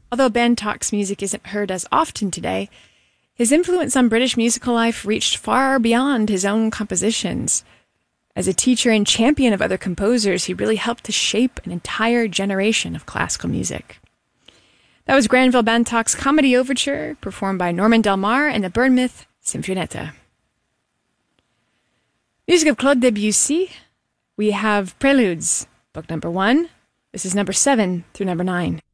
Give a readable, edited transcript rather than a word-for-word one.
Although Bantock's music isn't heard as often today, his influence on British musical life reached far beyond his own compositions. As a teacher and champion of other composers, he really helped to shape an entire generation of classical music. That was Granville Bantock's Comedy Overture, performed by Norman Del Mar and the Bournemouth Sinfonietta. Music of Claude Debussy, we have Preludes, book number 1. This is number 7 through number 9.